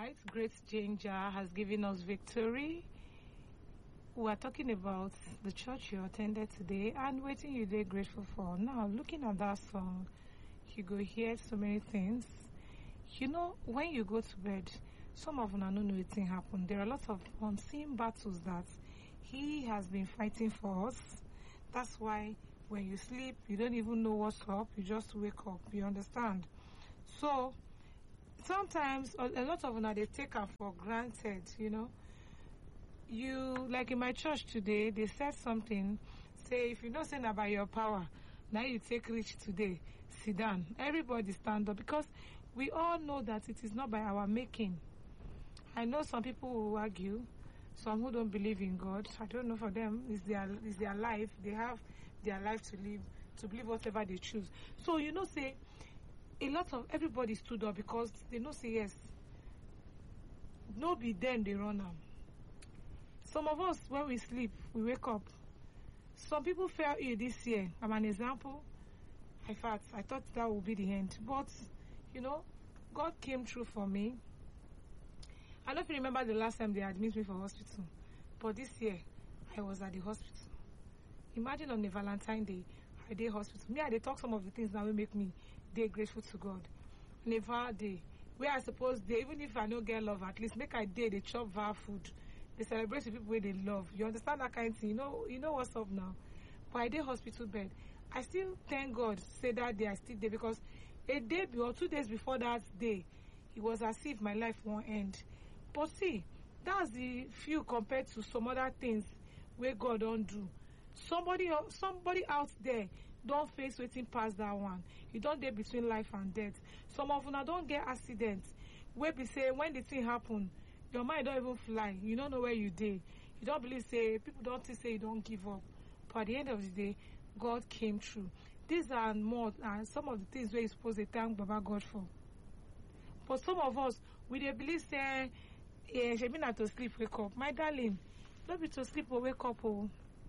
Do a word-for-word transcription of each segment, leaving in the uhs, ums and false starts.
right, great changer has given us victory. We are talking about the church you attended today and waiting you did grateful for. Now, looking at that song, you go hear so many things. You know, when you go to bed, some of them don't know anything happened. There are lots of unseen battles that He has been fighting for us. That's why when you sleep, you don't even know what's up. You just wake up. You understand? So, sometimes a, a lot of them they take her for granted, you know. You, like in my church today, they said something, say, if you know saying about your power, now you take reach today, sit down. Everybody stand up because we all know that it is not by our making. I know some people who argue, some who don't believe in God. I don't know for them, it's their, it's their life. They have their life to live, to believe whatever they choose. So, you know, say, a lot of everybody stood up because they know say yes. No be then they run am. Some of us, when we sleep, we wake up. Some people fell ill this year. I'm an example. In fact, I thought that would be the end. But, you know, God came through for me. I don't remember the last time they admitted me for hospital. But this year, I was at the hospital. Imagine on a Valentine Day, I did hospital. Me, I dey talk some of the things that will make me dey grateful to God. Never day. Where I suppose they, even if I don't get love, at least make I day, they chop var food. They celebrate the people where they love. You understand that kind of thing? You know, you know what's up now. But I did hospital bed. I still thank God say that day I still there because a day or two days before that day, it was as if my life won't end. But see, that's the few compared to some other things where God don't do. Somebody, somebody out there don't face waiting past that one. You don't there between life and death. Some of them don't get accidents. Where be say when the thing happen, your mind don't even fly. You don't know where you did. You don't believe say people don't say you don't give up. But at the end of the day, God came through. These are more uh, some of the things where you're supposed to thank Baba God for. But some of us, we they believe say, yeah, she not to sleep, wake up. My darling, don't be to sleep or wake up. Oh.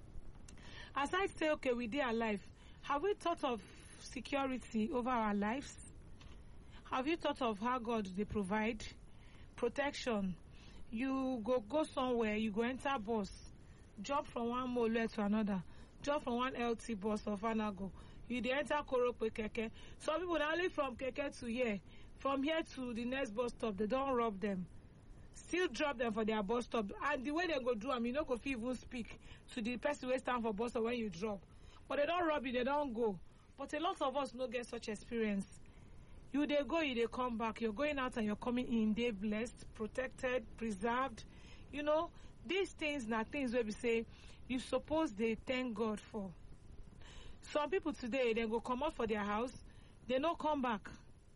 As I say, okay, we did alive. Have we thought of security over our lives? Have you thought of how God they provide protection? You go go somewhere, you go enter bus, jump from one mole to another, jump from one L T bus of Anago. You dey enter Korope Keke. Some people only from Keke to here, from here to the next bus stop, they don't rob them. Still drop them for their bus stop. And the way they go do them, you know, go even speak to the person who stand for bus stop when you drop. But they don't rob you, they don't go. But a lot of us don't get such experience. You they go, you they come back. You're going out and you're coming in. They're blessed, protected, preserved. You know, these things are things where we say you suppose they thank God for. Some people today, they go come out for their house, they don't come back.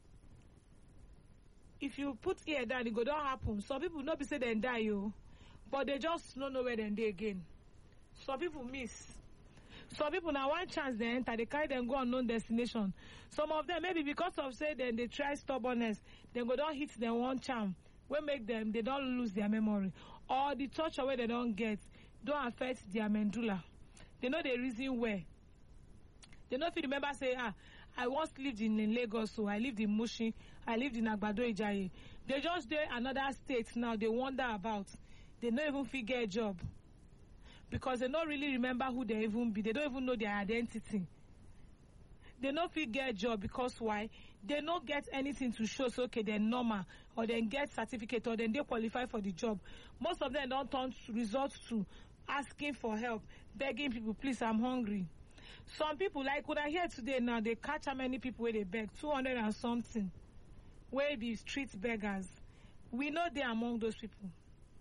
If you put ear down, it go don't happen. Some people not be say they die you, but they just don't know where they dey again. Some people miss. Some people now one chance they enter, they carry them go unknown destination. Some of them maybe because of say then they try stubbornness, they go don't hit them one charm, will make them they don't lose their memory. Or the torture where they don't get don't affect their medulla. They know the reason where. They know if you remember say, ah, I once lived in, in Lagos, so I lived in Mushi, I lived in Agbado Ijaye. They just there another state now, they wonder about. They don't even figure a job. Because they don't really remember who they even be. They don't even know their identity. They don't figure a job because why? They don't get anything to show, so okay, they're normal, or they get certificate, or then they qualify for the job. Most of them don't turn to resort to asking for help, begging people, please, I'm hungry. Some people, like what I hear today now, they catch how many people where they beg, two hundred and something, where be street beggars. We know they're among those people.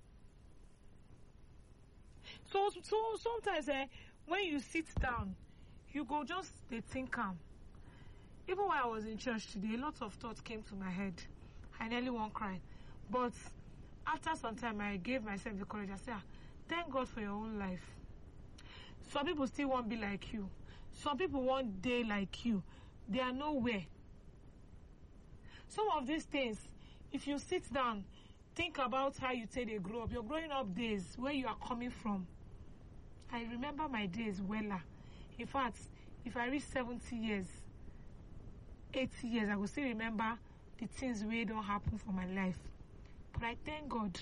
So, so sometimes eh, when you sit down, you go just they think calm. Even when I was in church today, a lot of thoughts came to my head. I nearly won't cry. But after some time, I gave myself the courage. I said, ah, thank God for your own life. Some people still won't be like you. Some people won't day like you. They are nowhere. Some of these things, if you sit down, think about how you say they grow up. Your growing up days, where you are coming from. I remember my days well. In fact, if I reach seventy years, eighty years, I will still remember the things where don't happen for my life. but I thank God.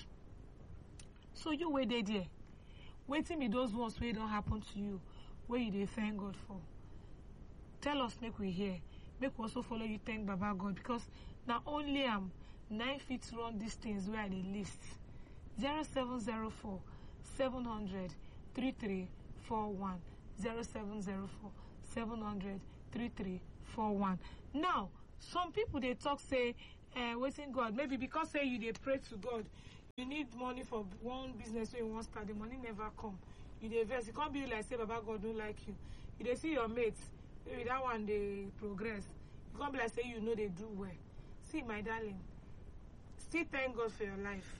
So you wait there. Waiting me those ones where don't happen to you, where you dey thank God for. Tell us, make we hear. Make we also follow you thank Baba God, because now only am nine feet run these things where they list. Zero seven zero four seven hundred three three four one zero seven zero four seven hundred three three four one. Now, some people they talk say, uh, waiting God. Maybe because say you they pray to God, you need money for one business where you want to start. The money never come. You dey vex. It can't be like say Baba God don't like you. You dey see your mates. Maybe that one they progress. You can't be like say you know they do well. See, my darling, still thank God for your life.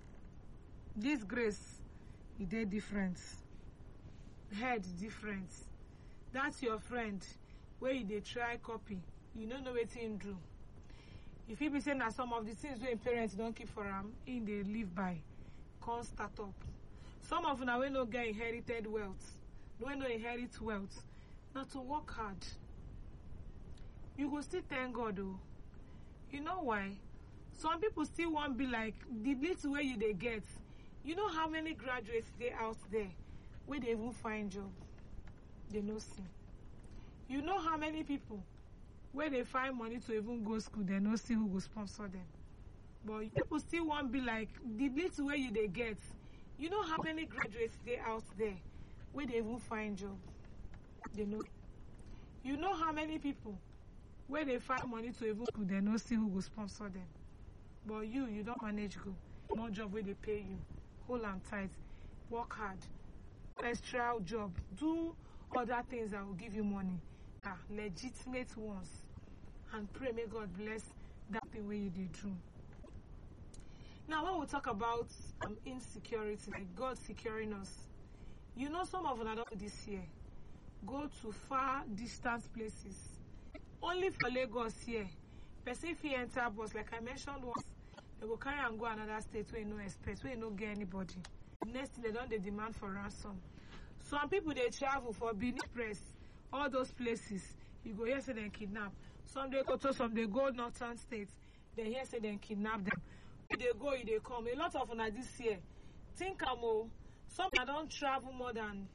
This grace, it dey different. Head different. That's your friend where you dey try copy. You don't know what him do. If he be saying that some of the things where parents don't keep for them, in they live by, can't start up. Some of them will not get inherited wealth. No no inherit wealth. Not to work hard. You go still thank God though. You know why? Some people still won't be like the little way you they get. You know how many graduates they out there where they even find job? They no see. You know how many people where they find money to even go school, they no see who go sponsor them. But people still won't be like the little way you they get. You know how many graduates they out there where they even find job? They know. You know how many people where they find money to even school, they no see who go sponsor them. But you, you don't manage go. No job where they pay you. Hold on tight. Work hard. Extra job. Do other things that will give you money. Ah, legitimate ones. And pray, may God bless that thing where you did do. Now, when we talk about um, insecurity, like God securing us, you know some of them this year go to far distant places. Only for Lagos here, person if he enter bus, like I mentioned once, they go carry and go another state where you no expect, where you no get anybody. Next they don't they demand for ransom. Some people they travel for Benin Press, all those places. You go here say they kidnap. Some they go to some they go northern states. They here say they kidnap them. If they go, if they come. A lot of them this year. Think I'm all. Some I don't travel more than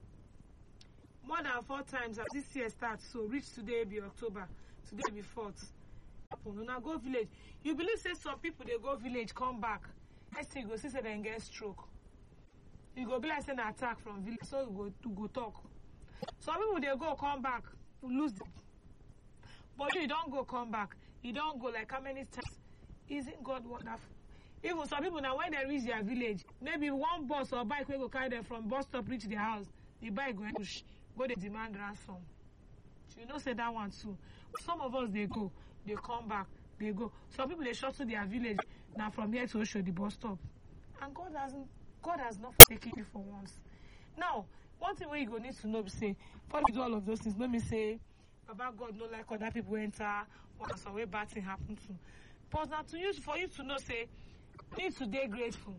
more than four times as this year starts. So reach today be October. Today be fourth. Now go village. You believe say some people they go village, come back. Next thing you go see say they get stroke. You go be like say an attack from village, so you go to go talk. Some people they go come back, lose them. But you don't go come back. You don't go like how many times? Isn't God wonderful? Even some people now when they reach their village, maybe one bus or bike will go carry them from bus stop reach their house. The bike go push, go they demand ransom. So you know say that one too. Some of us they go, they come back, they go. Some people they shuttle their village now from here to Osho the bus stop. And God hasn't God has not forsaken you for once. Now, one thing where you go need to know is say, for you do all of those things, let me say about God no like other people enter or some way bad thing happen to. But now to use for you to know say you need to be grateful.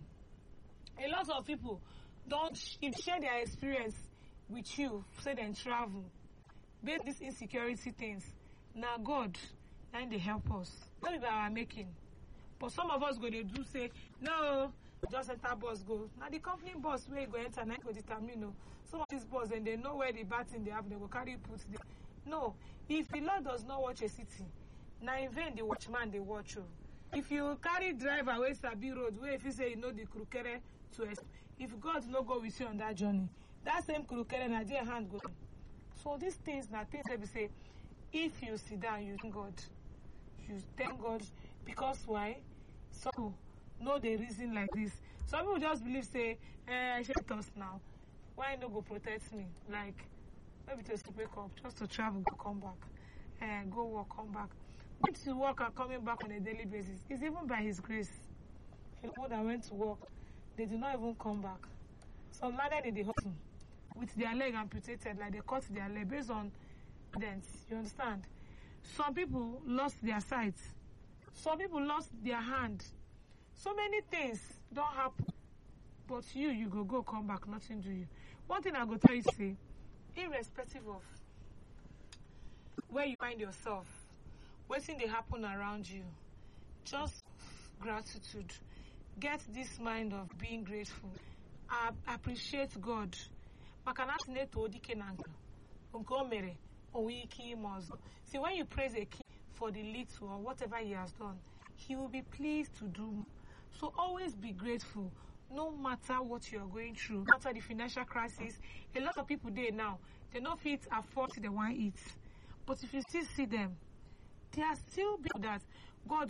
A lot of people don't share their experience with you, say they travel. Based these insecurity things. Now God, and they help us. Not by our making. But some of us go they do say, no, just enter bus go. Now the company bus where you go enter and go determine. No. Some of these bus and they know where the bad thing they have, they will carry you put there. No. If the Lord does not watch a city, now in vain the watchman they watch you. If you carry driver away Sabi Road, where if you say you know the krukere to us, if God no go with you on that journey, that same krukere na their hand go. So these things now things that we say, if you sit down, you thank God. You thank God because why? So no they reason like this. Some people just believe say, eh, I should us now. Why no go protect me? Like maybe just to wake up, just to travel, go come back. Eh, go work, come back. Going to work and coming back on a daily basis. It's even by his grace. People that went to work, they did not even come back. Some landed in the hospital with their leg amputated, like they cut their leg based on dents. You understand? Some people lost their sight. Some people lost their hand. So many things don't happen. But you, you go, go, come back, nothing to you. One thing I go tell you to say, irrespective of where you find yourself, what's in the happen around you, just gratitude. get this mind of being grateful. I appreciate God. Maka na asị na-eto dike na nke nke o mere o nwee ike ime ọzọ. See, when you praise a king for the little or whatever he has done, he will be pleased to do more. So always be grateful, no matter what you are going through. No matter the financial crisis, a lot of people there now, they don't fit afford the one eat. But if you still see them, they are still people that